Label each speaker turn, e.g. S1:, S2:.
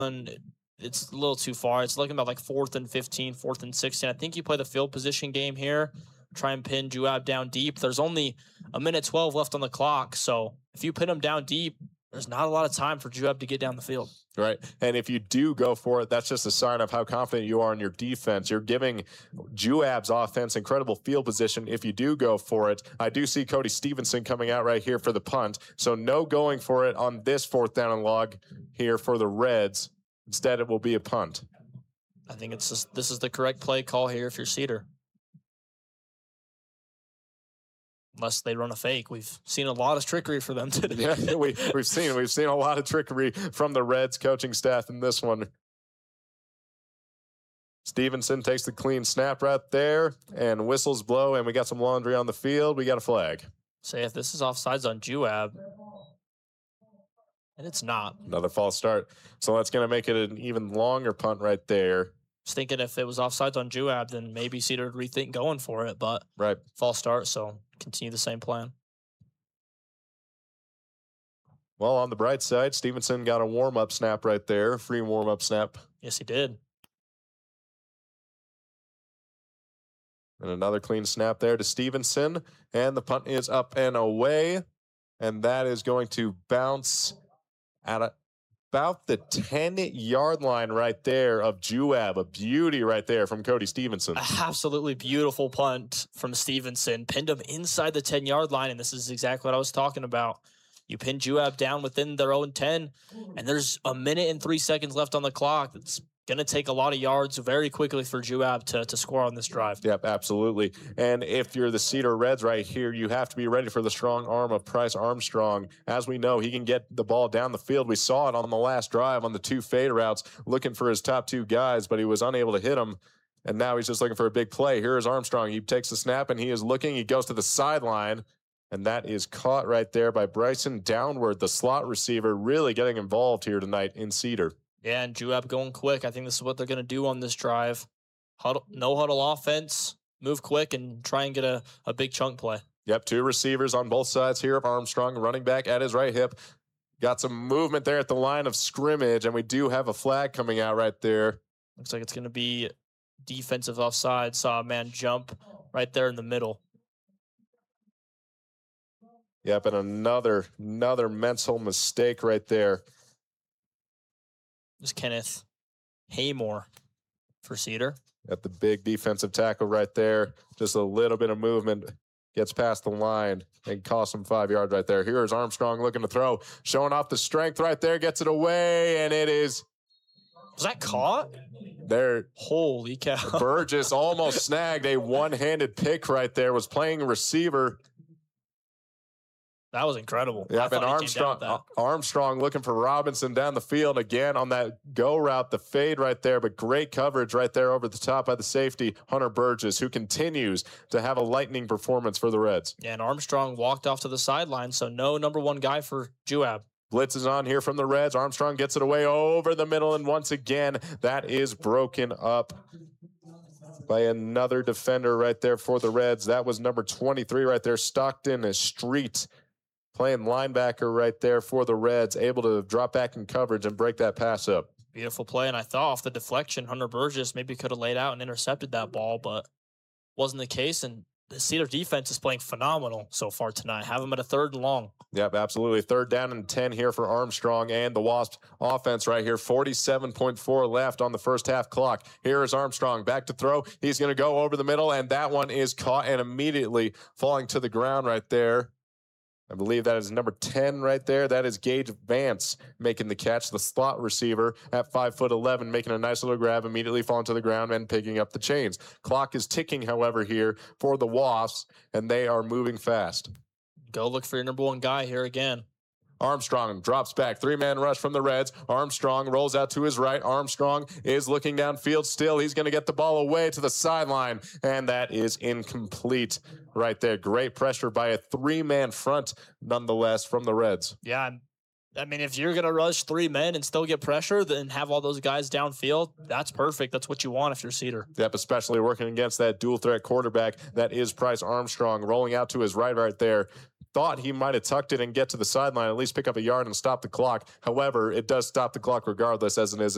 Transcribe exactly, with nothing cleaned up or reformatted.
S1: it's a little too far. It's looking about like fourth and fifteen, fourth and sixteen. I think you play the field position game here. Try and pin Juab down deep. There's only a minute twelve left on the clock. So if you pin him down deep, there's not a lot of time for Juab to get down the field.
S2: Right. And if you do go for it, that's just a sign of how confident you are in your defense. You're giving Juab's offense incredible field position if you do go for it. I do see Cody Stevenson coming out right here for the punt. So no going for it on this fourth down and log here for the Reds. Instead, it will be a punt.
S1: I think it's just, this is the correct play call here if you're Cedar. Unless they run a fake. We've seen a lot of trickery for them today.
S2: Yeah, we, we've seen we've seen a lot of trickery from the Reds coaching staff in this one. Stevenson takes the clean snap right there, and whistles blow, and we got some laundry on the field. We got a flag.
S1: Say if this is offsides on Juab, and it's not.
S2: Another false start. So that's going to make it an even longer punt right there.
S1: Just thinking if it was offsides on Juab, then maybe Cedar would rethink going for it, but
S2: right.
S1: False start, so continue the same plan.
S2: Well, on the bright side, Stevenson got a warm-up snap right there, free warm-up snap.
S1: Yes, he did.
S2: And another clean snap there to Stevenson, and the punt is up and away, and that is going to bounce at a about the ten-yard line right there of Juab. A beauty right there from Cody Stevenson.
S1: Absolutely beautiful punt from Stevenson. Pinned him inside the ten-yard line, and this is exactly what I was talking about. You pin Juab down within their own ten, and there's a minute and three seconds left on the clock. It's going to take a lot of yards very quickly for Juab to, to score on this drive.
S2: Yep, absolutely. And if you're the Cedar Reds right here, you have to be ready for the strong arm of Price Armstrong. As we know, he can get the ball down the field. We saw it on the last drive on the two fade routes, looking for his top two guys, but he was unable to hit them. And now he's just looking for a big play. Here is Armstrong. He takes the snap, and he is looking. He goes to the sideline, and that is caught right there by Bryson Downward, the slot receiver, really getting involved here tonight in Cedar.
S1: Yeah, and Juab going quick. I think this is what they're going to do on this drive. Huddle, no huddle offense, move quick, and try and get a, a big chunk play.
S2: Yep, two receivers on both sides here of Armstrong, running back at his right hip. Got some movement there at the line of scrimmage, and we do have a flag coming out right there.
S1: Looks like it's going to be defensive offside. Saw a man jump right there in the middle.
S2: Yep, and another, another mental mistake right there.
S1: Is Kenneth Haymore for Cedar.
S2: Got the big defensive tackle right there. Just a little bit of movement. Gets past the line and costs him five yards right there. Here's Armstrong looking to throw. Showing off the strength right there. Gets it away, and it is...
S1: Was that caught?
S2: There.
S1: Holy cow.
S2: Burgess almost snagged a one-handed pick right there. Was playing receiver.
S1: That was incredible.
S2: Yeah, and Armstrong, Armstrong looking for Robinson down the field again on that go route, the fade right there, but great coverage right there over the top by the safety, Hunter Burgess, who continues to have a lightning performance for the Reds.
S1: Yeah, and Armstrong walked off to the sideline, so no number one guy for Juab.
S2: Blitz is on here from the Reds. Armstrong gets it away over the middle, and once again, that is broken up by another defender right there for the Reds. That was number twenty-three right there, Stockton Street. Playing linebacker right there for the Reds, able to drop back in coverage and break that pass up.
S1: Beautiful play, and I thought off the deflection, Hunter Burgess maybe could have laid out and intercepted that ball, but wasn't the case, and the Cedar defense is playing phenomenal so far tonight. Have them at a third and long.
S2: Yep, absolutely. Third down and ten here for Armstrong and the Wasps offense right here. forty-seven point four left on the first half clock. Here is Armstrong back to throw. He's going to go over the middle, and that one is caught and immediately falling to the ground right there. I believe that is number ten right there. That is Gage Vance making the catch, the slot receiver at five foot eleven, making a nice little grab, immediately falling to the ground and picking up the chains. Clock is ticking, however, here for the Wasps, and they are moving fast.
S1: Go look for your number one guy here again.
S2: Armstrong drops back. Three-man rush from the Reds. Armstrong rolls out to his right. Armstrong is looking downfield still. He's going to get the ball away to the sideline, and that is incomplete right there. Great pressure by a three-man front, nonetheless, from the Reds.
S1: Yeah, I mean, if you're going to rush three men and still get pressure, then have all those guys downfield, that's perfect. That's what you want if you're Cedar.
S2: Yep, especially working against that dual-threat quarterback that is Price Armstrong, rolling out to his right right there. Thought he might have tucked it and get to the sideline, at least pick up a yard and stop the clock. However, it does stop the clock regardless, as it is